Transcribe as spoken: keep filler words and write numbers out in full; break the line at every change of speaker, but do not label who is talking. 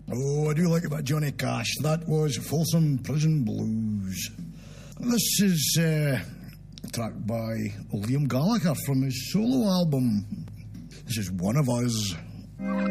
Oh, I do like about Johnny Cash. That was Folsom Prison Blues. This is uh, a track by Liam Gallagher from his solo album. This is One of Us.